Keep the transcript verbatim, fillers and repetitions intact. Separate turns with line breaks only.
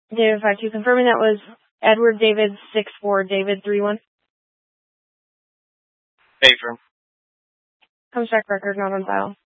David five two, confirming that was Edward David six four David three one.
Affirm.
Comes track record not on file.